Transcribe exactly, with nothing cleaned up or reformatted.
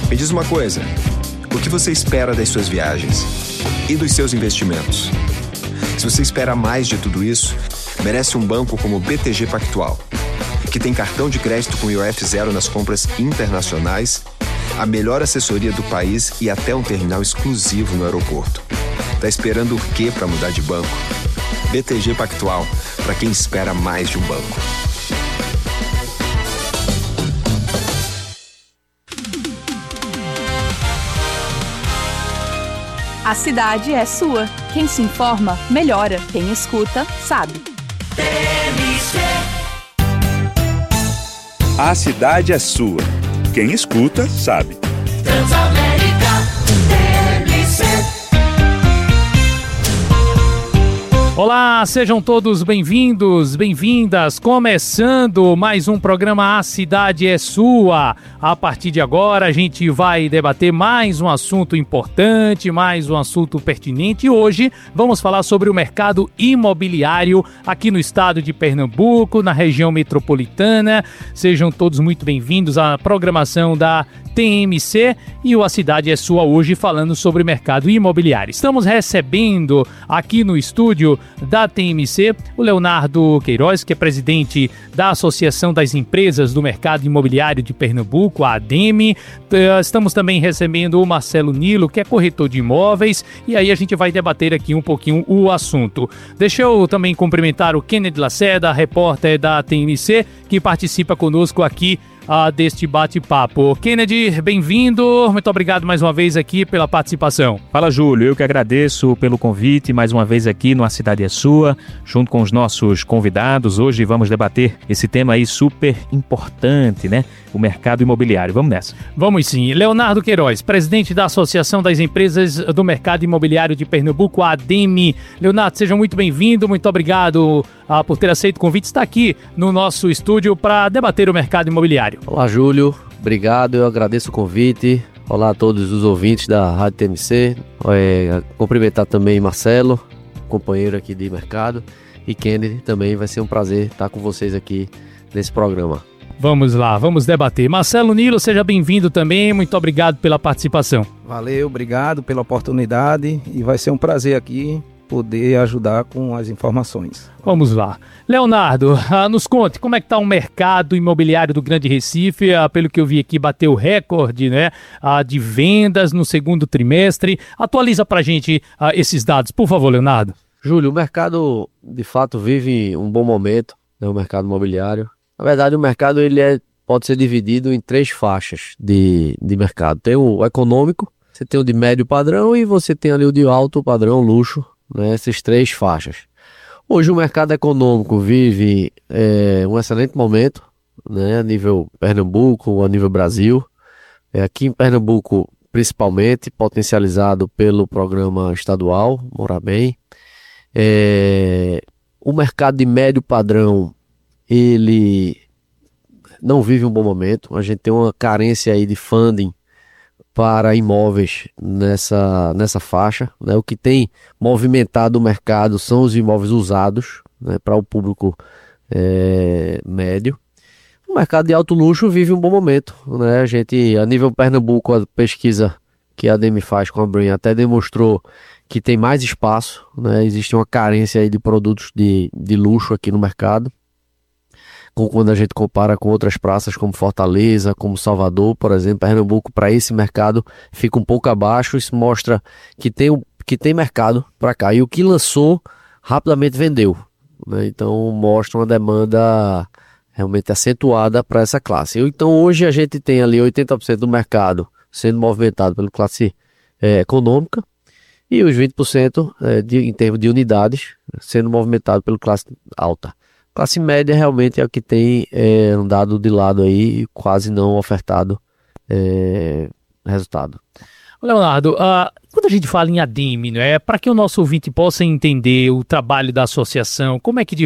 Me diz uma coisa, o que você espera das suas viagens e dos seus investimentos? Se você espera mais de tudo isso, merece um banco como o B T G Pactual, que tem cartão de crédito com I O F zero nas compras internacionais, a melhor assessoria do país e até um terminal exclusivo no aeroporto. Tá esperando o quê para mudar de banco? B T G Pactual, para quem espera mais de um banco. A cidade é sua. Quem se informa, melhora. Quem escuta, sabe. T M C. A cidade é sua. Quem escuta, sabe. Transamérica, T M C. Olá, sejam todos bem-vindos, bem-vindas. Começando mais um programa A Cidade é Sua. A partir de agora a gente vai debater mais um assunto importante, mais um assunto pertinente. E hoje vamos falar sobre o mercado imobiliário aqui no estado de Pernambuco, na região metropolitana. Sejam todos muito bem-vindos à programação da T M C e o A Cidade é Sua hoje falando sobre mercado imobiliário. Estamos recebendo aqui no estúdio da T M C o Leonardo Queiroz, que é presidente da Associação das Empresas do Mercado Imobiliário de Pernambuco, a ADEME. Estamos também recebendo o Marcelo Nilo, que é corretor de imóveis, e aí a gente vai debater aqui um pouquinho o assunto. Deixa eu também cumprimentar o Kennedy Lacerda, repórter da T M C, que participa conosco aqui Uh, deste bate-papo. Kennedy, bem-vindo, muito obrigado mais uma vez aqui pela participação. Fala, Júlio, eu que agradeço pelo convite mais uma vez aqui no A Cidade é Sua, junto com os nossos convidados. Hoje vamos debater esse tema aí super importante, né? O mercado imobiliário. Vamos nessa. Vamos sim. Leonardo Queiroz, presidente da Associação das Empresas do Mercado Imobiliário de Pernambuco, a ADEME. Leonardo, seja muito bem-vindo, muito obrigado uh, por ter aceito o convite. Está aqui no nosso estúdio para debater o mercado imobiliário. Olá, Júlio, obrigado, eu agradeço o convite. Olá a todos os ouvintes da Rádio T M C. É, cumprimentar também Marcelo, companheiro aqui de mercado, e Kennedy também. Vai ser um prazer estar com vocês aqui nesse programa. Vamos lá, vamos debater. Marcelo Nilo, seja bem-vindo também, muito obrigado pela participação. Valeu, obrigado pela oportunidade e vai ser um prazer aqui poder ajudar com as informações. Vamos lá. Leonardo, uh, nos conte como é que está o mercado imobiliário do Grande Recife. Uh, pelo que eu vi aqui, bateu recorde, né, uh, de vendas no segundo trimestre. Atualiza pra gente uh, esses dados, por favor, Leonardo. Júlio, o mercado de fato vive um bom momento, né, o mercado imobiliário. Na verdade, o mercado ele é, pode ser dividido em três faixas de, de mercado. Tem o econômico, você tem o de médio padrão e você tem ali o de alto padrão, luxo, né, essas três faixas. Hoje o mercado econômico vive é, um excelente momento, né, a nível Pernambuco, a nível Brasil. É, aqui em Pernambuco, principalmente, potencializado pelo programa estadual Morar Bem. É, o mercado de médio padrão, ele não vive um bom momento. A gente tem uma carência aí de funding para imóveis nessa, nessa faixa, né? O que tem movimentado o mercado são os imóveis usados, né, para o público é, médio. O mercado de alto luxo vive um bom momento, né? A gente, a nível Pernambuco, a pesquisa que a ADEME faz com a Brain até demonstrou que tem mais espaço, né? Existe uma carência aí de produtos de, de luxo aqui no mercado. Quando a gente compara com outras praças como Fortaleza, como Salvador, por exemplo, Pernambuco, para esse mercado fica um pouco abaixo. Isso mostra que tem, que tem mercado para cá. E o que lançou rapidamente vendeu, né? Então mostra uma demanda realmente acentuada para essa classe. Então hoje a gente tem ali oitenta por cento do mercado sendo movimentado pela classe é, econômica e os vinte por cento é, de, em termos de unidades sendo movimentado pela classe alta. Classe média realmente é o que tem é, andado de lado aí e quase não ofertado é, resultado. Leonardo, uh, quando a gente fala em ADEME, né, para que o nosso ouvinte possa entender o trabalho da associação, como é que de